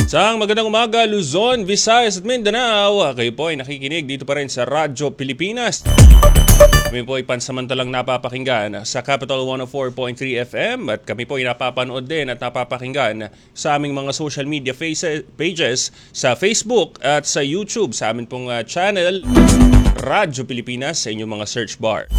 Sang magandang umaga, Luzon, Visayas at Mindanao. Kayo po ay nakikinig dito pa rin sa Radyo Pilipinas. Kami po ay pansamantalang napapakinggan sa Capital 104.3 FM at kami po ay napapanood din at napapakinggan sa aming mga social media pages sa Facebook at sa YouTube sa amin pong channel Radyo Pilipinas sa inyong mga search bar.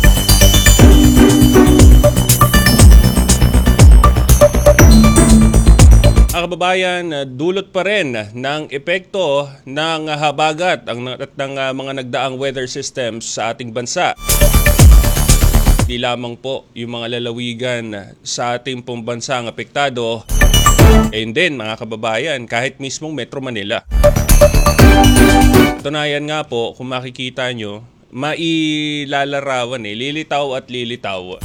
Mga kababayan, dulot pa rin ng epekto ng habagat at ng mga nagdaang weather systems sa ating bansa. Di lamang po yung mga lalawigan sa ating pong bansa ang apektado, and then mga kababayan, kahit mismong Metro Manila. Tunayan nga po, kung makikita nyo, mailalarawan lilitaw at lilitaw.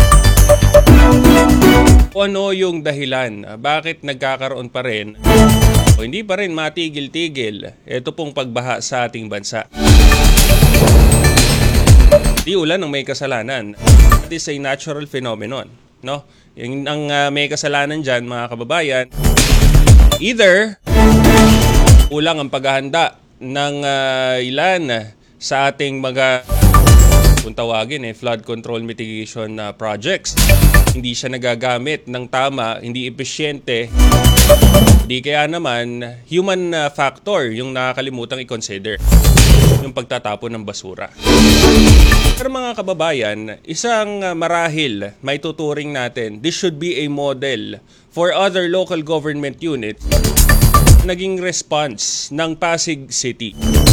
Ano yung dahilan? Bakit nagkakaroon pa rin o hindi pa rin matigil-tigil ito pong pagbaha sa ating bansa? Di ulan ang may kasalanan. It is a natural phenomenon, no? Yung ang may kasalanan diyan, mga kababayan, either kulang ang paghahanda ng ilan sa ating mga kung tawagin flood control mitigation projects. Hindi siya nagagamit ng tama, hindi epesyente. Di kaya naman human factor yung nakakalimutang i-consider, yung pagtatapon ng basura. Pero mga kababayan, isang marahil may tuturing natin, this should be a model for other local government units. Naging response ng Pasig City.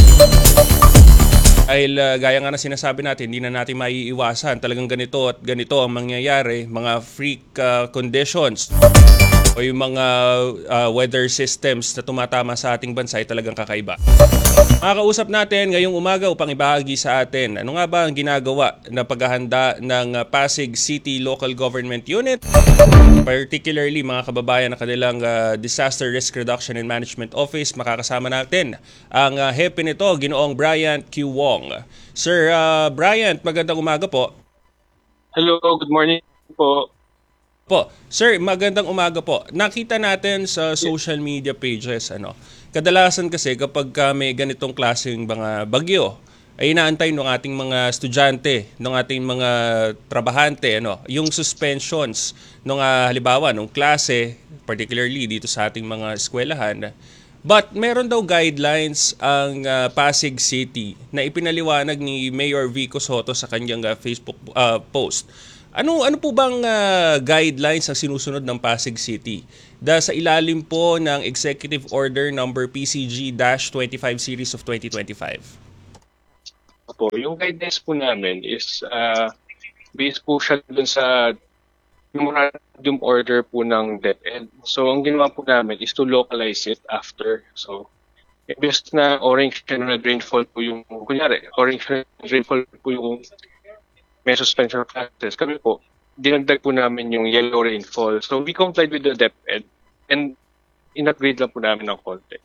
Dahil gaya nga na sinasabi natin, hindi na natin maiiwasan. Talagang ganito at ganito ang mangyayari. Mga freak conditions o yung mga weather systems na tumatama sa ating bansa ay talagang kakaiba. Makakausap natin ngayong umaga upang ibahagi sa atin ano nga ba ang ginagawa na paghahanda ng Pasig City Local Government Unit, particularly mga kababayan ng kanilang Disaster Risk Reduction and Management Office. Makakasama natin ang hepe nito, Ginoong Bryant Q. Wong. Sir Bryant, magandang umaga po. Hello, good morning po. Sir, magandang umaga po. Nakita natin sa social media pages, kadalasan kasi kapag may ganitong klaseng mga bagyo, ay inaantay ng ating mga estudyante, ng ating mga trabahante, yung suspensions ng halimbawa ng klase, particularly dito sa ating mga eskwelahan. But meron daw guidelines ang Pasig City na ipinaliwanag ni Mayor Vico Soto sa kanyang Facebook post. Ano po bang guidelines ang sinusunod ng Pasig City? Sa ilalim po ng Executive Order number PCG-25 Series of 2025. Opo, yung guidance po namin is based po siya dun sa memorandum order po ng DepEd. So, ang ginawa po namin is to localize it after. So, imbes na orange and red rainfall po yung, kunyari, orange and red rainfall po yung may suspension of classes. Kami po, dinagdag po namin yung yellow rainfall. So, we complied with the DepEd and in-upgrade lang po namin ng konti.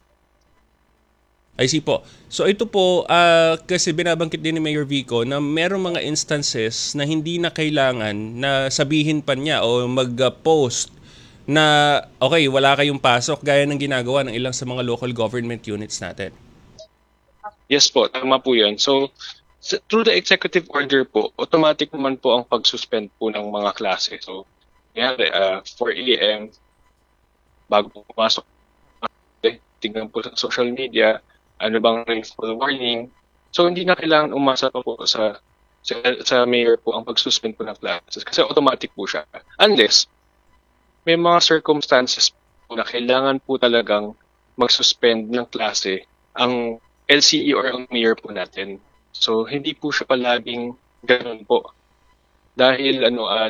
I see po. So ito po, kasi binabangkit din ni Mayor Vico na merong mga instances na hindi na kailangan na sabihin pa niya o mag-post na okay, wala kayong pasok gaya ng ginagawa ng ilang sa mga local government units natin. Yes po, tama po yan. So, through the executive order po, automatic naman po ang pag-suspend po ng mga klase. So, yan, 4 a.m. bago po pumasok, tingnan po sa social media, ano bang rainfall warning. So, hindi na kailangan umasa pa po sa mayor po ang pag-suspend po ng classes kasi automatic po siya. Unless, may mga circumstances po na kailangan po talagang mag-suspend ng klase ang LCE or ang mayor po natin. So, hindi po siya palaging ganoon po. Dahil,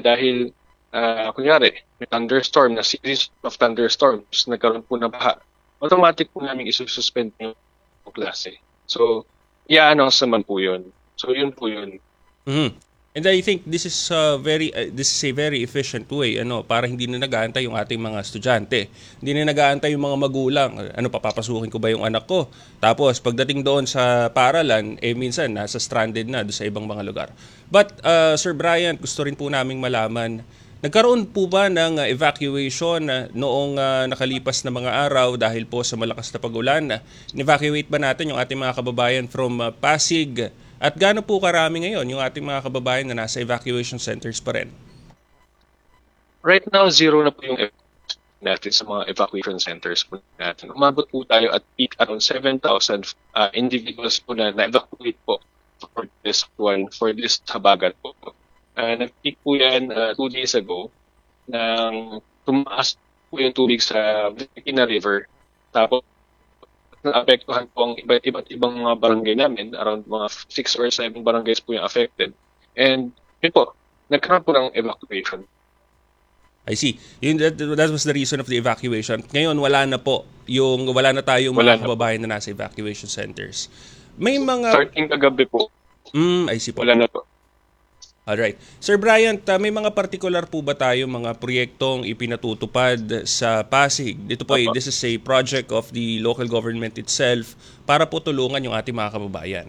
kunyari, may thunderstorm, na series of thunderstorms, nagkaroon po na baha, automatic po namin isususpend yung klase. So, i-announce naman po yun. So, yun po yun. Mm-hmm. And I think this is a very efficient way para hindi na nag-aantay yung ating mga estudyante. Hindi na nag-aantay yung mga magulang. Papapasukin ko ba yung anak ko? Tapos pagdating doon sa paaralan, minsan nasa stranded na doon sa ibang mga lugar. But Sir Bryant, gusto rin po naming malaman Nagkaroon po ba ng evacuation noong nakalipas na mga araw dahil po sa malakas na pag-ulan? In-evacuate ba natin yung ating mga kababayan from Pasig? At gaano po karami ngayon yung ating mga kababayan na nasa evacuation centers pa rin? Right now, zero na po yung natin sa mga evacuation centers po natin. Umabot po tayo at peak around 7,000 individuals po na na-evacuate po for this habagat po. Nag-peak po yan 2 days ago nang tumaas po yung tubig sa Vicina River. Tapos naapektuhan po ang iba't ibang mga barangay namin. Around mga 6 or 7 barangays po yung affected. And yun po, nagkaroon po ng evacuation. I see. That was the reason of the evacuation. Ngayon, wala na tayong mga kababayan na nasa evacuation centers. May mga... Starting kagabi po. I see po. Wala na po. Alright. Sir Bryant, may mga particular po ba tayo mga proyektong ipinatutupad sa Pasig? This is a project of the local government itself para po tulungan yung ating mga kababayan.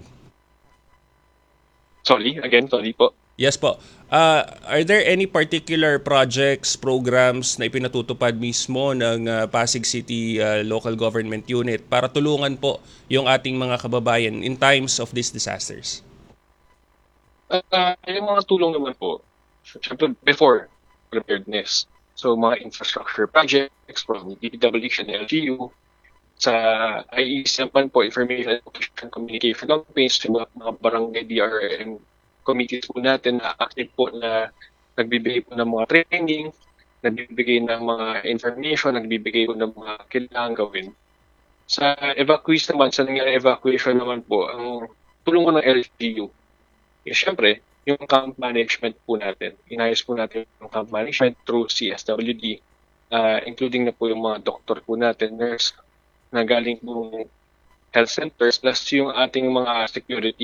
Sorry po. Yes po. Are there any particular projects, programs na ipinatutupad mismo ng Pasig City Local Government Unit para tulungan po yung ating mga kababayan in times of these disasters? Yung mga tulong naman po, syempre before preparedness. So mga infrastructure projects from DPWH and LGU, sa IEC naman po, Information and Communication Campaigns, yung mga barangay DRM committees po natin na active po na nagbibigay po ng mga training, nagbibigay ng mga information, nagbibigay po ng mga kailangan gawin. Sa evacuees naman, sa nangyari evacuation naman po, ang tulong ko ng LGU. Siyempre, yung camp management po natin. Inayos po natin yung camp management through CSWD, including na po yung mga doktor po natin, nurse, na galing po health centers, plus yung ating mga security.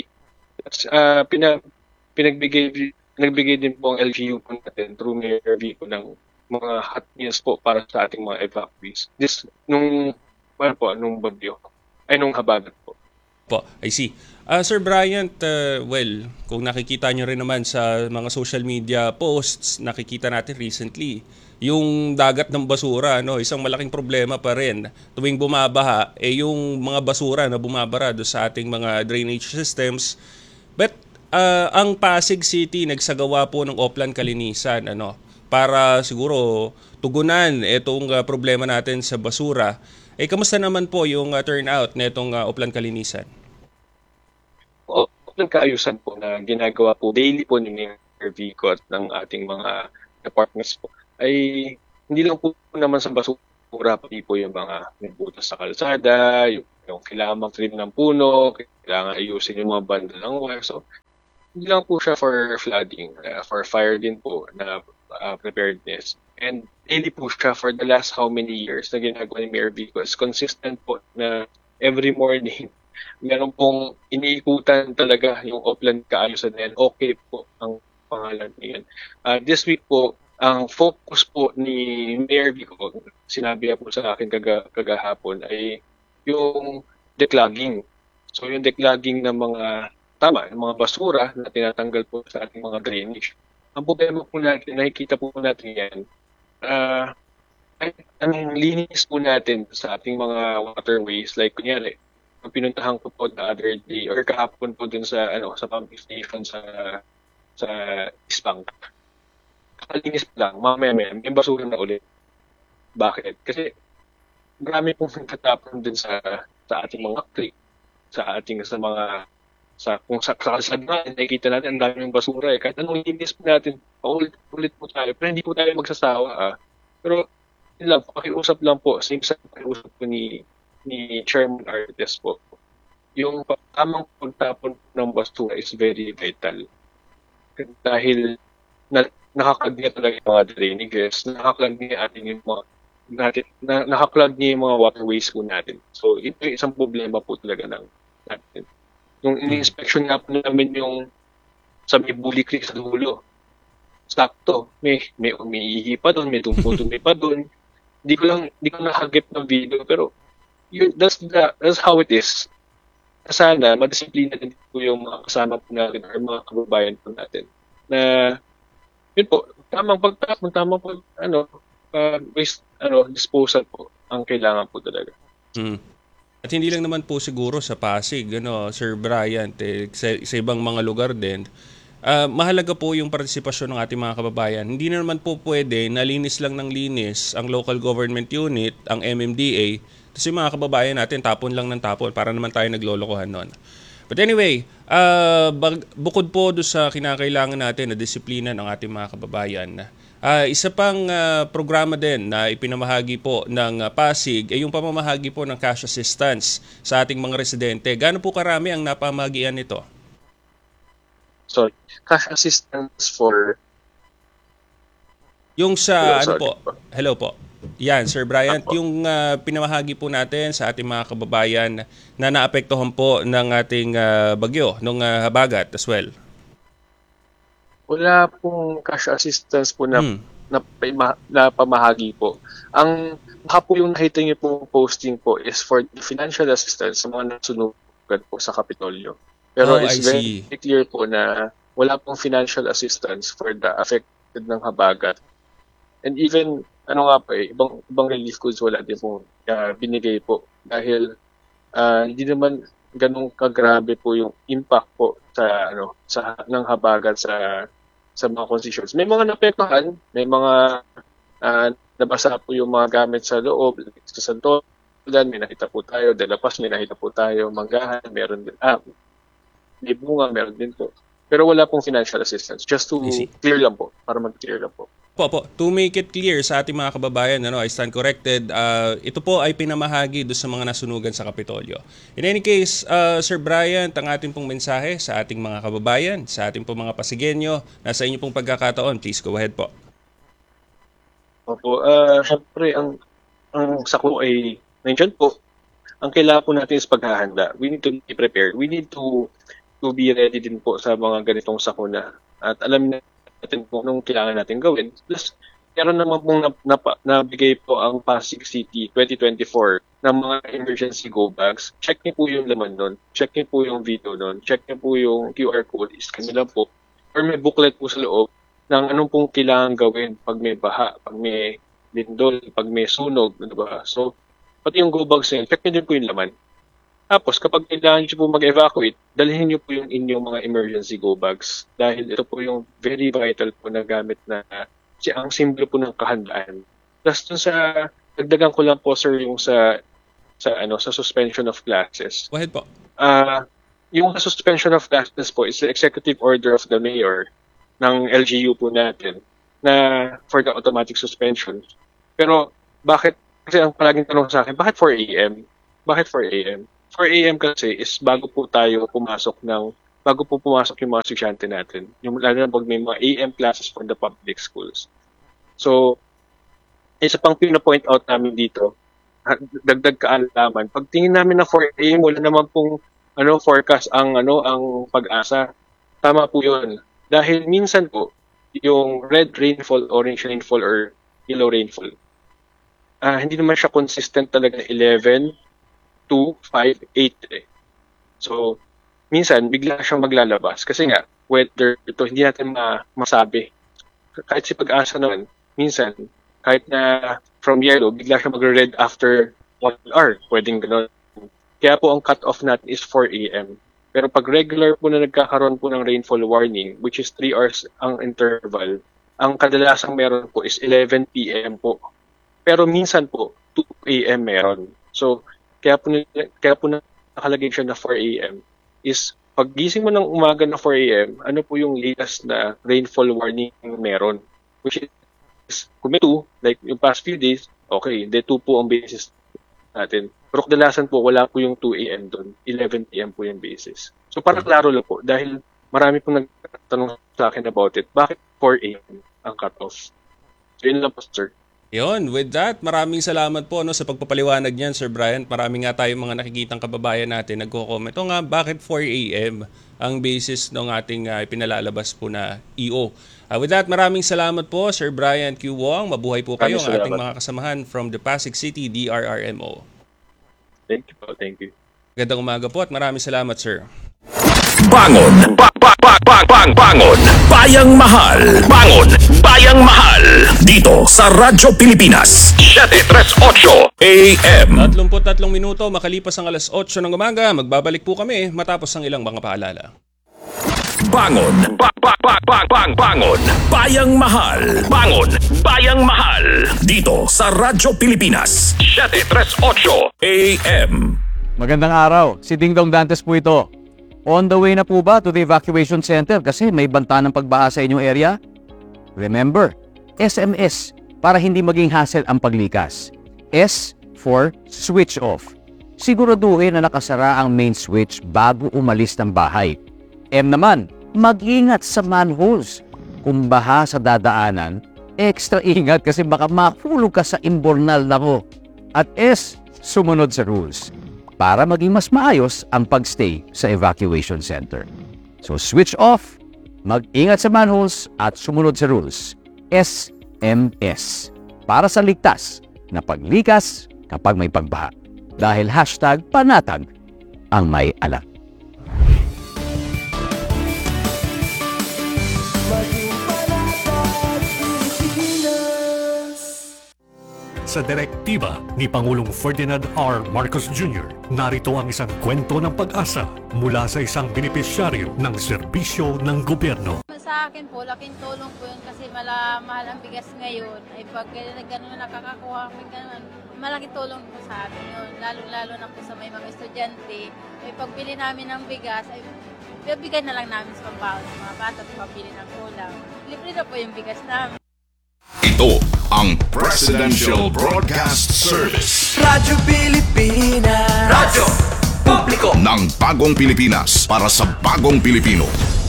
Pinagbigay din po ang LGU po natin through Mayor Vico ng mga hot meals po para sa ating mga evacuees. Nung bagyo, nung habagat po. I see. Sir Bryant, kung nakikita nyo rin naman sa mga social media posts, nakikita natin recently, yung dagat ng basura, isang malaking problema pa rin. Tuwing bumabaha, yung mga basura na bumabara do sa ating mga drainage systems. But ang Pasig City nagsagawa po ng Oplan Kalinisan, para siguro tugunan itong problema natin sa basura. Kamusta naman po yung turnout na itong Oplan Kalinisan? Ng kaayusan po na ginagawa po daily po ni Mayor Vico at ng ating mga departments po ay hindi lang po naman sa basura, pati po yung mga nagbutas sa kalsada, yung kailangan mag-trim ng puno, kailangan ayusin yung mga bundle ng wire. So, hindi lang po siya for flooding, for fire din po na preparedness. And daily po siya for the last how many years na ginagawa ni Mayor Vico is consistent po na every morning meron pong iniikutan talaga yung Oplan Kaayusan na yan. Okay po ang pangalan niyan. This week po, ang focus po ni Mayor Vico, sinabi po sa akin kagahapon, ay yung declogging. So yung declogging ng mga basura na tinatanggal po sa ating mga drainage. Ang problema po natin, nakikita po natin yan, ang linis po natin sa ating mga waterways, like kunyari, pinuntahan ko po the other day or kahapon po dun sa pumping station sa Ispang. Kakalinis pa lang, mamaya may basura na ulit. Bakit? Kasi marami pong katapon din sa ating mga creek, kung sa kalsada nakikita natin ang dami ng basura kahit anong linis po natin, ulit po tayo, pero hindi po tayo magsasawa Pero yun lang, pakiusap lang po, same sa pakiusap po ni Chairman Artes po. Yung tamang pagtapon ng basura is very vital. Dahil nakaklag niya talaga yung mga drainages, nakaklag niya yung mga waterways po natin. So, ito yung isang problema po talaga natin. Yung in-inspection nga po namin yung sa may Bully Creek sa dulo. Sakto, may umiihi pa doon, may tumpo-tumi pa doon. Di ko nakagip ng video, pero that's how it is. Sana, madisiplina din po yung mga kasama po natin or mga kababayan po natin na yun po, tamang pagtapon, tamang waste disposal po ang kailangan po talaga. Mm. At hindi lang naman po siguro sa Pasig, Sir Brian, sa ibang mga lugar din. Mahalaga po yung partisipasyon ng ating mga kababayan. Hindi na naman po pwede na linis lang ng linis ang local government unit, ang MMDA, tapos yung mga kababayan natin tapon lang ng tapon para naman tayo naglolokohan nun. But anyway, bukod po doon sa kinakailangan natin na disiplina ng ating mga kababayan, isa pang programa din na ipinamahagi po ng Pasig ay yung pamamahagi po ng cash assistance sa ating mga residente. Gaano po karami ang napamahagian nito? Sorry, cash assistance for... Yung sa Hello, ano po? Hello po. Yan, Sir Bryant, Apo. yung pinamahagi po natin sa ating mga kababayan na naapektuhan po ng ating bagyo, nung habagat as well. Wala pong cash assistance po na, Hmm. na pamahagi po. Ang baka po yung nakita niyo pong posting po is for the financial assistance sa mga nasunugan po sa Kapitolyo. Pero Oh, it's I very see. clear po na wala pong financial assistance for the affected ng habagat. And even, ibang relief goods wala din po binigay po. Dahil hindi naman ganun kagrabe po yung impact po ng habagat sa mga constituents. May mga napektuhan, may mga nabasa po yung mga gamit sa loob, sa Santolan, may nakita po tayo, De La Paz, may nakita po tayo, Manggahan, meron din, may bunga, meron din po. Pero wala pong financial assistance. Just to I see. clear lang po, para mag-clear lang po. Po, to make it clear sa ating mga kababayan, I stand corrected, ito po ay pinamahagi doon sa mga nasunugan sa Kapitolyo. In any case, Sir Brian, ang ating pong mensahe sa ating mga kababayan, sa ating pong mga Pasigenyo, nasa inyo pong pagkakataon. Please go ahead po. Opo, syempre, ang sako ay nandiyan po. Ang kailangan po natin is paghahanda. We need to be prepared. We need to be ready din po sa mga ganitong sakuna. At alam natin po anong kailangan natin gawin. Plus, meron naman pong nabigay po ang Pasig City 2024 ng mga emergency go bags. Check niyo po yung laman nun. Check niyo po yung video nun. Check niyo po yung QR code. Scan niyo lang po. Or may booklet po sa loob ng anong pong kailangan gawin pag may baha, pag may lindol, pag may sunog. Diba? So, pati yung go bags na yun, check niyo din po yung laman. Tapos, kapag kailangan nyo po mag-evacuate, dalhin nyo po yung inyong mga emergency go bags. Dahil ito po yung very vital po na gamit na ang simbolo po ng kahandaan. Plus, dun sa, dagdagan ko lang po, sir, yung sa suspension of classes. Go ahead po. Yung sa suspension of classes po is the executive order of the mayor ng LGU po natin na for the automatic suspension. Pero, bakit? Kasi ang palaging tanong sa akin, bakit 4 a.m.? Bakit 4 a.m.? 4 a.m. kasi is bago po pumasok yung mga estudyante natin. Yung lalo na pag may mga AM classes for the public schools. So, isa pang pina-point out namin dito, dagdag kaalaman. Pag tingin namin na 4 a.m. wala naman pong forecast ang Pag-asa. Tama po 'yun. Dahil minsan po yung red rainfall, orange rainfall or yellow rainfall, hindi naman siya consistent talaga 11 2, 5, 8 So, minsan, bigla siyang maglalabas. Kasi nga, weather, ito, hindi natin masabi. Kahit si Pag-asa naman, minsan, kahit na from yellow, bigla siyang mag-red after 1 hour. Pwedeng gano'n. Kaya po, ang cut-off natin is 4 a.m. Pero pag regular po na nagkakaroon po ng rainfall warning, which is 3 hours ang interval, ang kadalasang meron po is 11 p.m. po. Pero minsan po, 2 a.m. meron. So, kaya po nakalagay siya na 4 a.m. is paggising mo ng umaga na 4 a.m., ano po yung latest na rainfall warning meron? Which is, kung may 2, like yung past few days, okay, hindi 2 po ang basis natin. Pero kadalasan po, wala po yung 2 a.m. doon. 11 p.m. po yung basis. So, para klaro lang po, dahil marami po nagtanong sa akin about it, bakit 4 a.m. ang cutoff? So, yun lang po, sir. Yun, with that, maraming salamat po sa pagpapaliwanag niyan, Sir Brian. Marami nga tayong mga nakikitang kababayan natin nagko-comment. O nga, bakit 4 a.m. ang basis ng ating ipinalalabas po na EO? With that, maraming salamat po, Sir Brian Q. Wong. Mabuhay po kayo, ang ating mga kasamahan from the Pasig City DRRMO. Thank you po, thank you. Gandang umaga po at maraming salamat, sir. Bangon Bangon! Bayang Mahal! Bangon! Bayang Mahal! Dito sa Radyo Pilipinas 738 AM. 33 minuto makalipas ang alas 8 ng umaga, magbabalik po kami matapos ang ilang mga paalala. Bangon! Bangon! Bayang Mahal! Bangon! Bayang Mahal! Dito sa Radyo Pilipinas 738 AM. Magandang araw, si Ding Dong Dantes po ito. On the way na po ba to the evacuation center kasi may banta ng pagbaha sa inyong area? Remember, SMS para hindi maging hassle ang paglikas. S for switch off. Siguraduhin na nakasara ang main switch bago umalis ng bahay. M naman, mag-ingat sa manholes. Kung baha sa dadaanan, extra ingat kasi baka mahulog ka sa imbornal na mo. At S, sumunod sa rules para maging mas maayos ang pagstay sa evacuation center. So switch off, mag-ingat sa manholes at sumunod sa rules. SMS para sa ligtas na paglikas kapag may pagbaha. Dahil hashtag panatag ang may alam. Sa direktiba ni Pangulong Ferdinand R. Marcos Jr., narito ang isang kwento ng pag-asa mula sa isang benepisyaryo ng serbisyo ng gobyerno. Sa akin po, laking tulong po yun kasi mahal ang bigas ngayon. Ay pag gano'n na nakakakuha kami gano'n, malaking tulong po sa amin yun. Lalo na po sa may mga estudyante. Ay pagbili namin ng bigas, ay bibigay na lang namin sa pambaon sa mga bata at pabili ng ulam. Libre na po yung bigas namin. Ito ang Presidential Broadcast Service. Radyo Pilipinas. Radyo Publiko ng Bagong Pilipinas para sa Bagong Pilipino.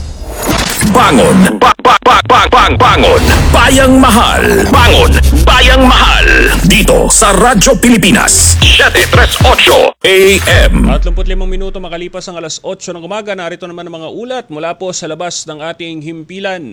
Bangon! Bangon! Bayang Mahal! Bangon! Bayang Mahal! Dito sa Radyo Pilipinas 738 AM. 35 minuto makalipas ang alas 8 ng umaga, narito naman ang mga ulat mula po sa labas ng ating himpilan.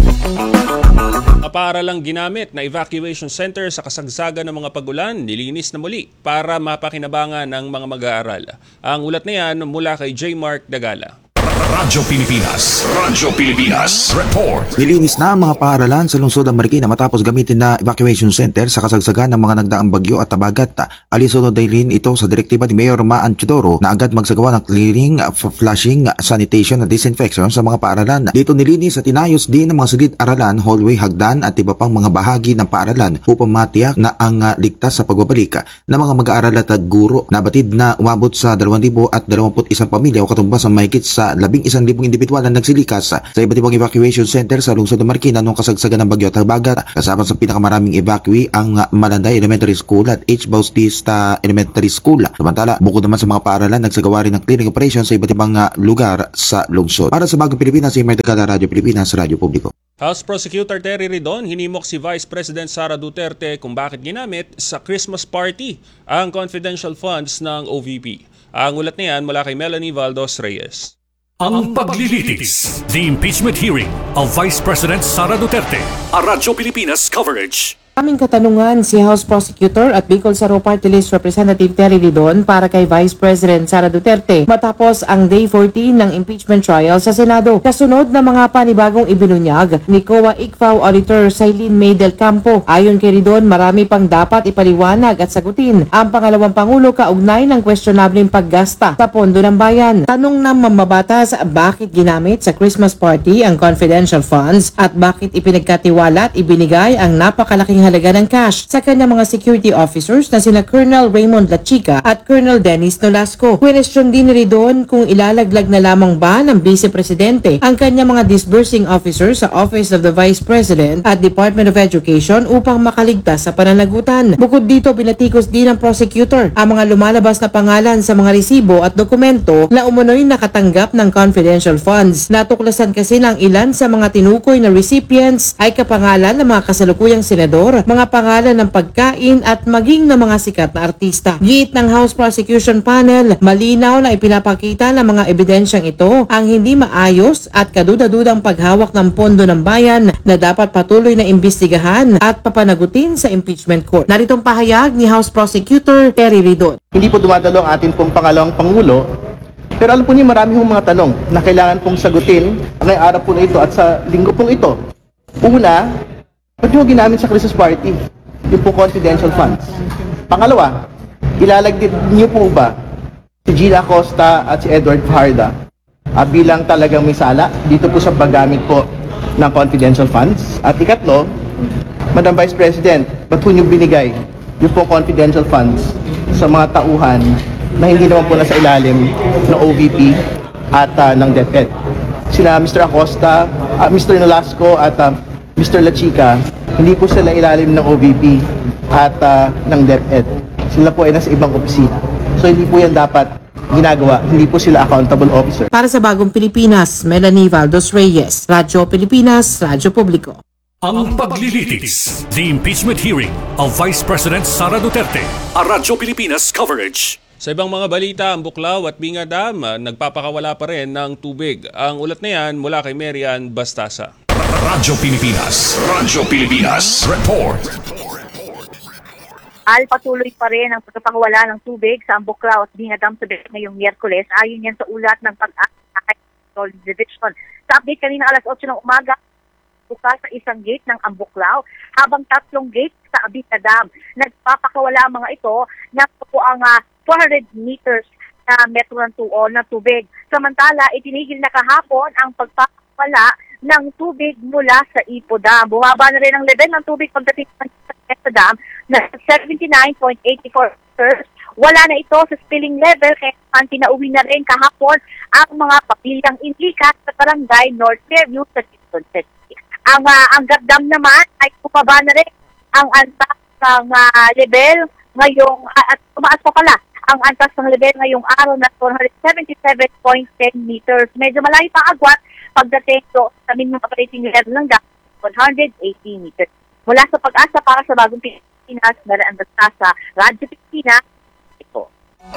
Paaralang ginamit na evacuation center sa kasagsagan ng mga pagulan, nilinis na muli para mapakinabangan ng mga mag-aaral. Ang ulat na yan mula kay J. Mark Dagala. Radyo Pilipinas. Radyo Pilipinas. Report. Nilinis na ang mga paaralan sa lungsod ng Marikina matapos gamitin na evacuation center sa kasagsagan ng mga nagdaang bagyo at tabagat. Alisunod din ito sa direktiba ni Mayor Maan Chodoro na agad magsagawa ng clearing, flushing, sanitation at disinfection sa mga paaralan. Dito nilinis at inayos din ang mga silid-aralan, hallway, hagdan at iba pang mga bahagi ng paaralan upang matiyak na ang ligtas sa pagbabalik ng mga mag-aaral at guro. Nabatid na umabot sa 2,021 pamilya o katumbas ang mahigit sa 11,000 individual na nagsilikas sa iba't ibang evacuation center sa lungsod ng Marikina noong kasagsagan ng bagyo at habagat. Kasama sa pinakamaraming evacuee ang Malanday Elementary School at H. Bautista Elementary School. Samantala, bukod naman sa mga paaralan, nagsagawa rin ng clearing operation sa iba't ibang lugar sa lungsod. Para sa Bagong Pilipinas, si Mertagala, Radyo Pilipinas, Radyo Publiko. House Prosecutor Terry Ridon hinimok si Vice President Sara Duterte kung bakit ginamit sa Christmas party ang confidential funds ng OVP. Ang ulat na yan mula kay Melanie Valdos Reyes. Ang paglilitis, the impeachment hearing of Vice President Sara Duterte, a Radyo Pilipinas coverage. Aming katanungan si House Prosecutor at Bicol Saro Party List Representative Terry Ridon para kay Vice President Sara Duterte matapos ang Day 14 ng impeachment trial sa Senado. Kasunod na mga panibagong ibinunyag ni COA ICFAO Auditor Sailin May del Campo. Ayon kay Ridon, marami pang dapat ipaliwanag at sagutin ang pangalawang Pangulo kaugnay ng questionableng paggasta sa pondo ng bayan. Tanong ng mamabatas, bakit ginamit sa Christmas party ang confidential funds at bakit ipinagkatiwala at ibinigay ang napakalaking halaga ng cash sa kanyang mga security officers na sina Colonel Raymond Lachica at Colonel Dennis Nolasco. Question din ni Ridon kung ilalaglag na lamang ba ng Vice Presidente ang kanyang mga disbursing officers sa Office of the Vice President at Department of Education upang makaligtas sa pananagutan. Bukod dito, binatikos din ng prosecutor ang mga lumalabas na pangalan sa mga resibo at dokumento na umunoy nakatanggap ng confidential funds. Natuklasan kasi ng ilan sa mga tinukoy na recipients ay kapangalan ng mga kasalukuyang senador, mga pangalan ng pagkain at maging ng mga sikat na artista. Giit ng House Prosecution Panel, malinaw na ipinapakita ng mga ebidensyang ito ang hindi maayos at kaduda-dudang paghawak ng pondo ng bayan na dapat patuloy na imbestigahan at papanagutin sa impeachment court. Naritong pahayag ni House Prosecutor Terry Ridon. Hindi po dumadalo ang ating pong pangalawang Pangulo Pero alam po niyo, marami hong mga tanong na kailangan pong sagutin ngayong araw po na ito at sa linggo pong ito. Una, ba't niyo ginamit sa Christmas party? Yung po confidential funds. Pangalawa, ilalagay niyo po ba si Gina Acosta at si Edward Fajarda bilang talagang may sala dito po sa paggamit po ng confidential funds? At ikatlo, Madam Vice President, ba't po niyo binigay yung po confidential funds sa mga tauhan na hindi naman po nasa ilalim ng OVP at ng DepEd? Sila Mr. Acosta, Mr. Nolasco at Mr. Lachica, hindi po sila ilalim ng OVP at ng DepEd. Sila po ay nasa ibang opisina. So hindi po yan dapat ginagawa. Hindi po sila accountable officer. Para sa Bagong Pilipinas, Melanie Valdos Reyes, Radyo Pilipinas, Radyo Publiko. Ang paglilitis, the impeachment hearing of Vice President Sara Duterte. A Radyo Pilipinas coverage. Sa ibang mga balita, ang Buklaw at Binga Dam nagpapakawala pa rin ng tubig. Ang ulat na yan mula kay Marian Bastasa. Radyo Pilipinas. Radyo Pilipinas. Report. Patuloy pa rin ang pagpapakawala ng tubig sa Buklaw at Binga Dam sa ngayong Miyerkules. Ayon yan sa ulat ng Pag-asa Division. Sa update kanina alas 8 ng umaga, bukas sa isang gate ng Ambuklaw, habang 3 gate sa Abita Dam. Nagpapakawala ang mga ito na po ang 400 meters na metro ng tuon ng tubig. Samantala, itinigil na kahapon ang pagpapakawala ng tubig mula sa Ipo Dam. Bumaba na rin ang level ng tubig pagdating sa dam na 79.84 meters. Wala na ito sa spilling level kaya pinauwi na rin kahapon ang mga papilyang indikat sa barangay North Fairview sa Quezon City. Ang Gagdam naman ay bumaba na rin ang antas ng level ngayong, at tumaas pa pala ang antas ng level ngayong araw na 477.10 meters. Medyo malayo pa agwat pagdating sa minimum operating level ng dam, 180 meters. Mula sa Pag-asa para sa Bagong Pilipinas, Marian Bastasa, Radyo Pilipinas, ito.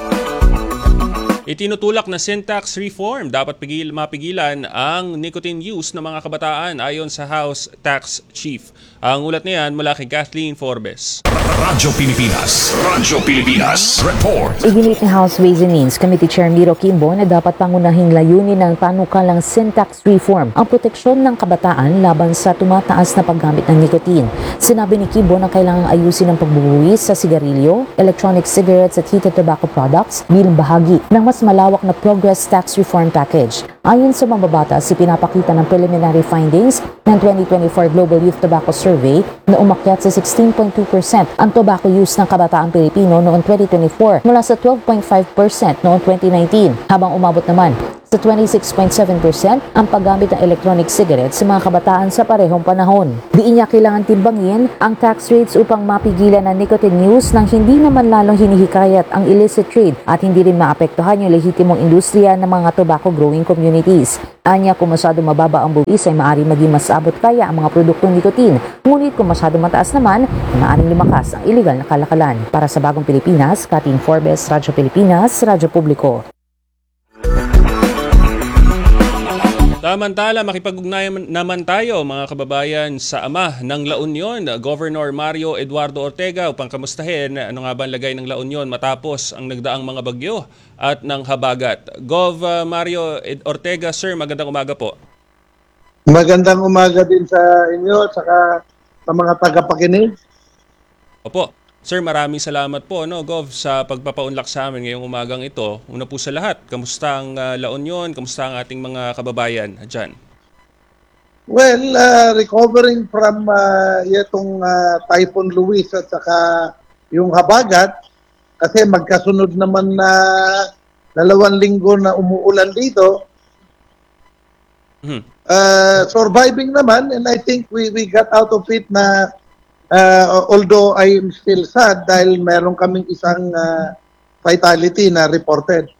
Itinutulak na syntax reform dapat mapigilan ang nicotine use ng mga kabataan ayon sa House Tax Chief. Ang ulat niyan mula kay Kathleen Forbes. Radyo Pilipinas. Radyo Pilipinas. Report. Iginiit ni House Ways and Means Committee Chair Miro Kimbo na dapat pangunahing layunin ng panukalang syntax reform ang proteksyon ng kabataan laban sa tumataas na paggamit ng nicotine. Sinabi ni Kimbo na kailangang ayusin ang pagbubuwis sa sigarilyo, electronic cigarettes at heated tobacco products bilang bahagi ng mas malawak na Progress Tax Reform Package. Ayon sa mambabatas, ipinapakita ng preliminary findings ng 2024 Global Youth Tobacco Survey na umakyat sa 16.2% ang tobacco use ng kabataang Pilipino noong 2024 mula sa 12.5% noong 2019, habang umabot naman sa 26.7% ang paggamit ng electronic cigarettes sa mga kabataan sa parehong panahon. Diin niya kailangan timbangin ang tax rates upang mapigilan ang nicotine use nang hindi naman lalong hinihikayat ang illicit trade at hindi rin maapektuhan yung lehitimong industriya ng mga tobacco growing communities. Anya, kung masyado mababa ang buwis ay maaaring maging mas abot kaya ang mga produktong nicotine. Ngunit kung masyado mataas naman, maaaring lumakas ang iligal na kalakalan. Para sa Bagong Pilipinas, Kathleen Forbes, Radyo Pilipinas, Radyo Publiko. Samantala, makipag-ugnayan naman tayo mga kababayan sa ama ng La Union, Governor Mario Eduardo Ortega upang kamustahin ano nga ba ang lagay ng La Union matapos ang nagdaang mga bagyo at ng habagat. Gov. Mario Ortega, sir, magandang umaga po. Magandang umaga din sa inyo at sa mga tagapakinig. Opo. Sir, maraming salamat po, Gov, sa pagpapaunlak sa amin ngayong umagang ito. Una po sa lahat, kamusta ang La Union? Kamusta ang ating mga kababayan dyan? Well, recovering from itong Typhoon Luis at saka yung habagat, kasi magkasunod naman na 2 linggo na umuulan dito. Surviving naman, and I think we got out of it na although I am still sad dahil meron kaming isang fatality na reported.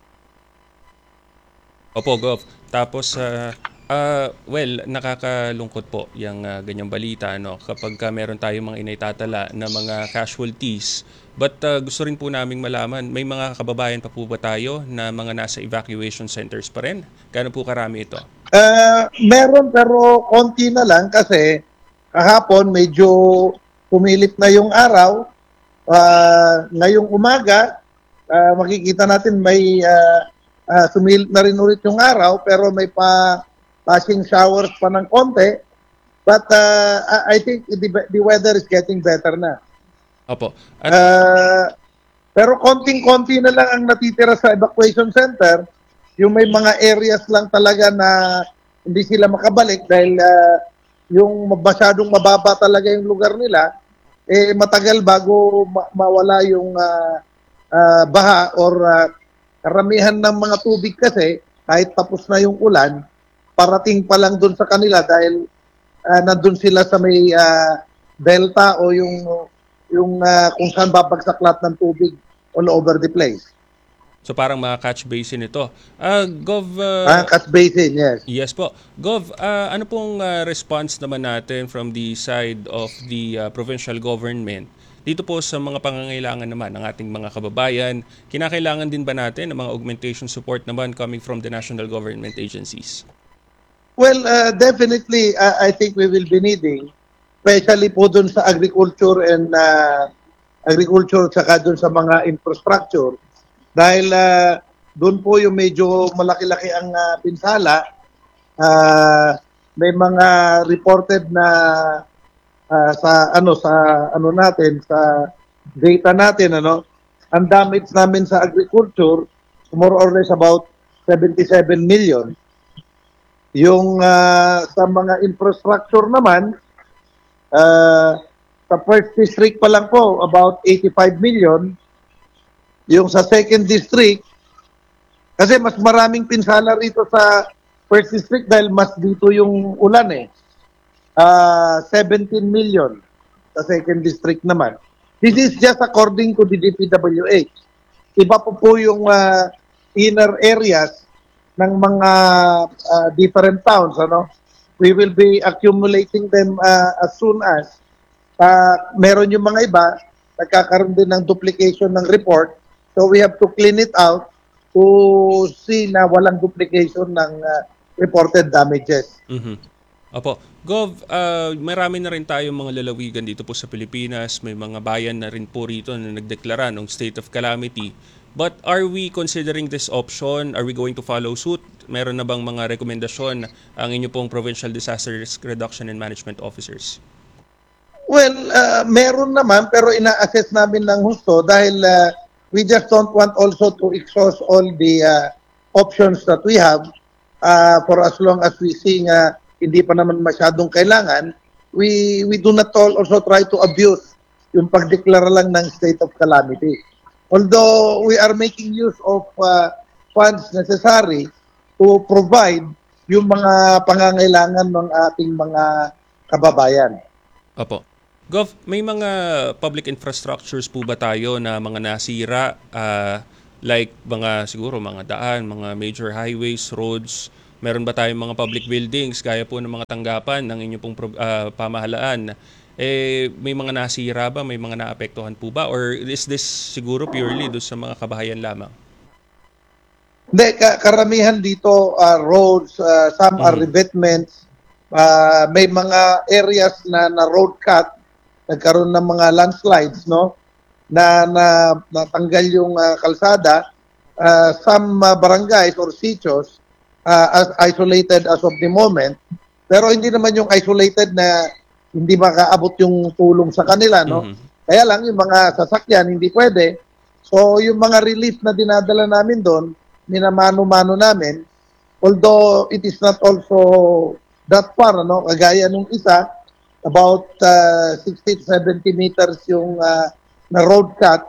Opo, Gov. Tapos, nakakalungkot po yung ganyang balita kapag meron tayong mga inaitatala na mga casualties. But gusto rin po naming malaman, may mga kababayan pa po ba tayo na mga nasa evacuation centers pa rin? Gaano po karami ito? Meron pero konti na lang kasi kahapon medyo pumilit na yung araw. Ngayong umaga, makikita natin may Sumilit na rin ulit yung araw, pero may passing showers pa ng konti. But I think the weather is getting better na. Opo. Pero konting-konti na lang ang natitira sa evacuation center. Yung may mga areas lang talaga na hindi sila makabalik dahil yung masyadong mababa talaga yung lugar nila, matagal bago mawala yung baha or karamihan ng mga tubig kasi kahit tapos na yung ulan, parating pa lang doon sa kanila dahil nandun sila sa may delta o yung kung saan babagsak lahat ng tubig all over the place. So parang mga catch basin ito. Gov... catch basin, yes. Yes po. Gov, ano pong response naman natin from the side of the provincial government dito po sa mga pangangailangan naman ng ating mga kababayan? Kinakailangan din ba natin ng mga augmentation support naman coming from the national government agencies? Well, definitely, I think we will be needing, especially po dun sa agriculture and agriculture saka dun sa mga infrastructure. Dahil doon po yung medyo malaki-laki ang pinsala. May mga reported na sa data natin, ang damage namin sa agriculture more or less about 77 million. Yung sa mga infrastructure naman, sa first district pa lang po about 85 million. Yung sa second district, kasi mas maraming pinsala rito sa first district dahil mas dito yung ulan 17 million sa second district naman. This is just according to the DPWH. Iba po yung inner areas ng mga different towns. We will be accumulating them as soon as meron yung mga iba, nagkakaroon din ng duplication ng report. So we have to clean it out to see na walang duplication ng reported damages. Mm-hmm. Opo. Gov, marami na rin tayong mga lalawigan dito po sa Pilipinas. May mga bayan na rin po rito na nagdeklara ng state of calamity. But are we considering this option? Are we going to follow suit? Meron na bang mga rekomendasyon ang inyo pong Provincial Disaster Risk Reduction and Management Officers? Well, meron naman pero ina-assess namin ng husto dahil we just don't want also to exhaust all the options that we have for as long as we see hindi pa naman masyadong kailangan. We do not also try to abuse yung pagdeklara lang ng state of calamity. Although we are making use of funds necessary to provide yung mga pangangailangan ng ating mga kababayan. Opo. Gov, may mga public infrastructures po ba tayo na mga nasira like siguro mga daan, mga major highways, roads? Meron ba tayong mga public buildings gaya po ng mga tanggapan ng inyong pong pamahalaan? May mga nasira ba? May mga naapektuhan po ba? Or is this siguro purely doon sa mga kabahayan lamang? Hindi, karamihan dito roads, some are revetments. May mga areas na road cut, nagkaroon ng mga landslides, na natanggal yung kalsada. Some barangays or sitios as isolated as of the moment, pero hindi naman yung isolated na hindi makaabot yung tulong sa kanila, Kaya lang yung mga sasakyan hindi pwede. So yung mga relief na dinadala namin doon, minamano-mano namin, although it is not also that far, kagaya nung isa, about 60 to 70 meters yung na road cut.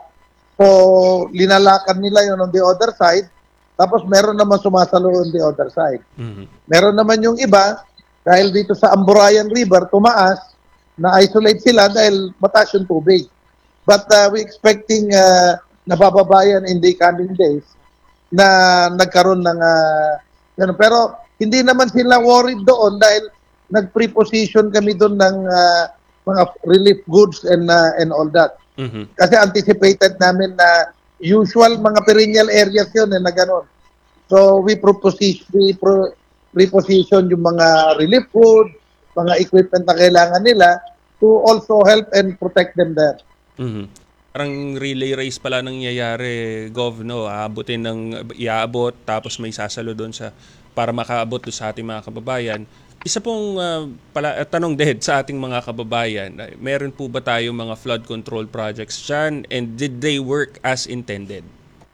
So linalakan nila yun on the other side, tapos meron naman sumasalo on the other side. Mm-hmm. Meron naman yung iba, dahil dito sa Amburayan River, tumaas, na-isolate sila dahil mataas yung tubig. But we expecting nabababayan in the coming days na nagkaroon ng pero hindi naman sila worried doon dahil nag-preposition kami doon ng mga relief goods and all that. Mm-hmm. Kasi anticipated namin na usual mga perennial areas yun na gano'n. So we preposition yung mga relief food, mga equipment na kailangan nila to also help and protect them there. Mm-hmm. Parang relay race pala nangyayari, Gov, no? Iaabot, tapos may sasalo doon para makaabot doon sa ating mga kababayan. Isa pong tanong din sa ating mga kababayan, meron po ba tayong mga flood control projects dyan, and did they work as intended?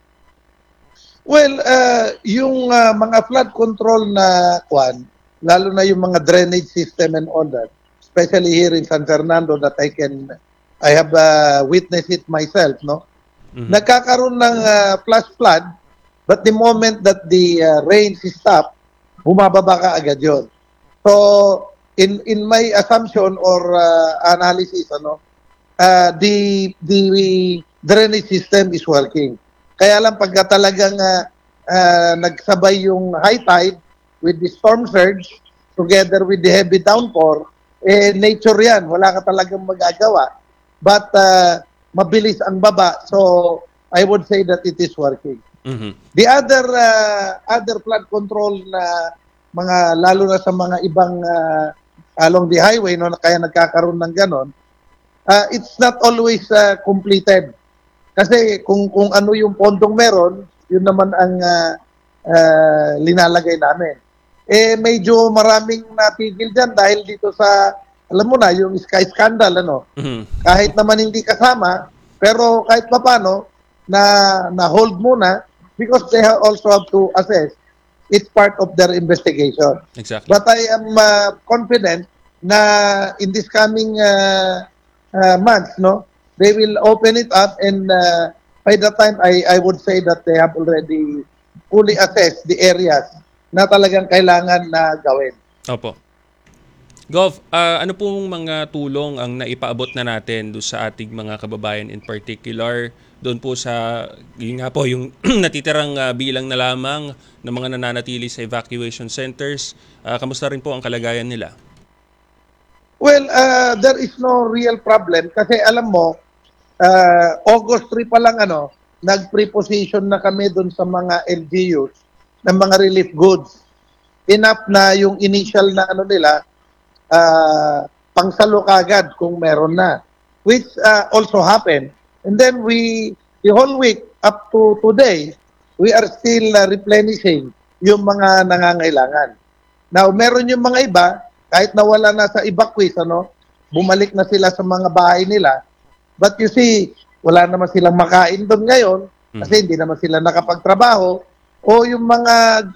Well, yung mga flood control na lalo na yung mga drainage system and all that, especially here in San Fernando that I have witnessed it myself, no? Mm-hmm. Nagkakaroon ng flash flood, but the moment that the rains stop, bumababa ka agad yun. So, in my assumption or analysis, the drainage system is working. Kaya lang pagka talagang nagsabay yung high tide with the storm surge together with the heavy downpour, nature yan. Wala ka talagang magagawa. But mabilis ang baba. So, I would say that it is working. Mm-hmm. The other flood control na mga, lalo na sa mga ibang along the highway, no, kaya nagkakaroon ng ganon, it's not always completed. Kasi kung ano yung pondong meron, yun naman ang linalagay namin. Medyo maraming natigil dyan dahil dito sa, alam mo na, yung Sky Scandal, Mm-hmm. Kahit naman hindi kasama, pero kahit papano, na hold muna because they also have to assess. It's part of their investigation. Exactly. But I am confident na in this coming months, they will open it up, and by the time I would say that they have already fully assessed the areas na talagang kailangan na gawin. Opo. Gov, ano pong mga tulong ang naipaabot na natin doon sa ating mga kababayan, in particular doon po sa, yun nga po, yung natitirang bilang na lamang ng mga nananatili sa evacuation centers? Kamusta rin po ang kalagayan nila? Well, there is no real problem kasi alam mo, August 3 pa lang nag-preposition na kami doon sa mga LGUs ng mga relief goods. Enough na yung initial na nila, pangsalo kagad kung meron na, which also happened. And then the whole week up to today, we are still replenishing yung mga nangangailangan. Now, meron yung mga iba, kahit nawala na sa evacuees, bumalik na sila sa mga bahay nila. But you see, wala naman silang makain doon ngayon kasi hindi naman sila nakapagtrabaho, o yung mga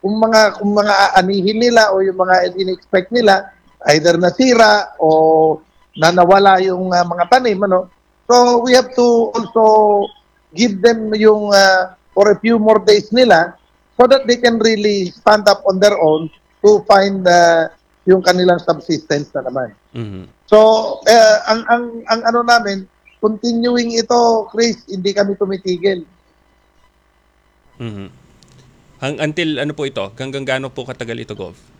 aanihin nila o yung mga in-expect nila, either nasira o nawala yung mga tanim, So we have to also give them yung for a few more days nila so that they can really stand up on their own to find yung kanilang subsistence na naman. Mm-hmm. So ang namin, continuing ito, Chris, hindi kami tumitigil. Mm-hmm. Until ano po ito? Hanggang gaano po katagal ito, Gov?